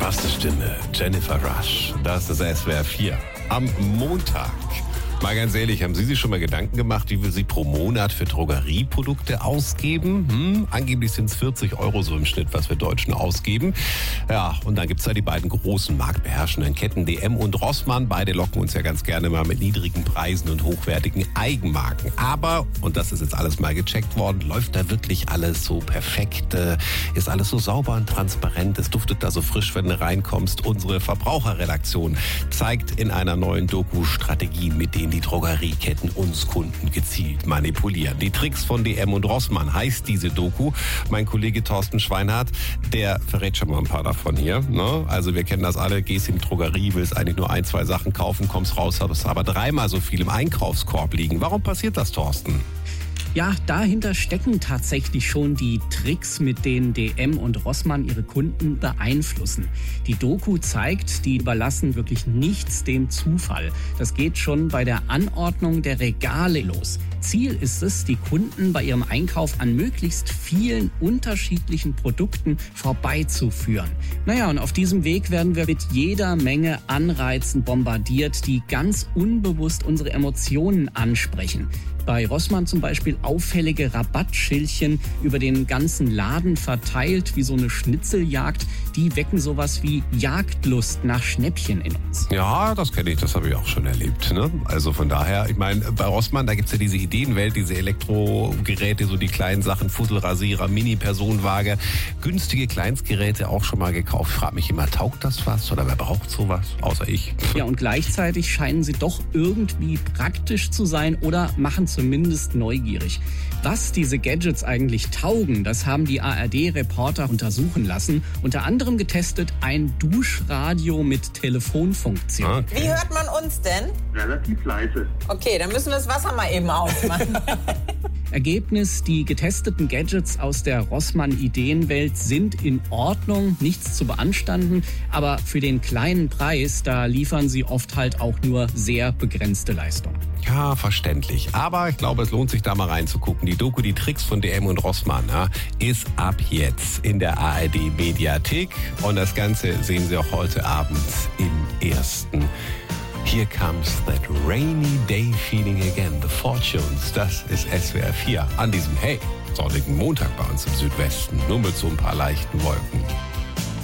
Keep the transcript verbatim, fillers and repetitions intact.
Was Stimme, Jennifer Rush. Das ist S W R vier. Am Montag. Mal ganz ehrlich, haben Sie sich schon mal Gedanken gemacht, wie viel Sie pro Monat für Drogerieprodukte ausgeben? Hm, angeblich sind es vierzig Euro so im Schnitt, was wir Deutschen ausgeben. Ja, und dann gibt es da die beiden großen marktbeherrschenden Ketten D M und Rossmann. Beide locken uns ja ganz gerne mal mit niedrigen Preisen und hochwertigen Eigenmarken. Aber, und das ist jetzt alles mal gecheckt worden, läuft da wirklich alles so perfekt? Äh, ist alles so sauber und transparent? Es duftet da so frisch, wenn du reinkommst. Unsere Verbraucherredaktion zeigt in einer neuen Doku Strategien, mit denen die Drogerieketten uns Kunden gezielt manipulieren. Die Tricks von D M und Rossmann heißt diese Doku. Mein Kollege Thorsten Schweinhardt, der verrät schon mal ein paar davon hier. Ne? Also wir kennen das alle, gehst in die Drogerie, willst eigentlich nur ein, zwei Sachen kaufen, kommst raus, hast aber dreimal so viel im Einkaufskorb liegen. Warum passiert das, Thorsten? Ja, dahinter stecken tatsächlich schon die Tricks, mit denen D M und Rossmann ihre Kunden beeinflussen. Die Doku zeigt, die überlassen wirklich nichts dem Zufall. Das geht schon bei der Anordnung der Regale los. Ziel ist es, die Kunden bei ihrem Einkauf an möglichst vielen unterschiedlichen Produkten vorbeizuführen. Naja, und auf diesem Weg werden wir mit jeder Menge Anreizen bombardiert, die ganz unbewusst unsere Emotionen ansprechen. Bei Rossmann zum Beispiel auffällige Rabattschildchen über den ganzen Laden verteilt, wie so eine Schnitzeljagd. Die wecken sowas wie Jagdlust nach Schnäppchen in uns. Ja, das kenne ich, das habe ich auch schon erlebt. Ne? Also von daher, ich meine, bei Rossmann, da gibt es ja diese Ideenwelt, diese Elektrogeräte, so die kleinen Sachen, Fusselrasierer, Mini-Personenwaage, günstige Kleinstgeräte auch schon mal gekauft. Ich frage mich immer, taugt das was oder wer braucht sowas, außer ich? Ja, und gleichzeitig scheinen sie doch irgendwie praktisch zu sein oder machen zumindest neugierig. Was diese Gadgets eigentlich taugen, das haben die A R D-Reporter untersuchen lassen. Unter anderem getestet ein Duschradio mit Telefonfunktion. Okay. Wie hört man uns denn? Relativ leise. Okay, dann müssen wir das Wasser mal eben ausmachen. Ergebnis, die getesteten Gadgets aus der Rossmann-Ideenwelt sind in Ordnung, nichts zu beanstanden, aber für den kleinen Preis, da liefern sie oft halt auch nur sehr begrenzte Leistung. Ja, verständlich. Aber ich glaube, es lohnt sich da mal reinzugucken. Die Doku, die Tricks von D M und Rossmann, ja, ist ab jetzt in der A R D-Mediathek. Und das Ganze sehen Sie auch heute Abend im ersten. Here comes that rainy day feeling again. The Fortunes, das ist S W R vier. An diesem, hey, sonnigen Montag bei uns im Südwesten. Nur mit so ein paar leichten Wolken.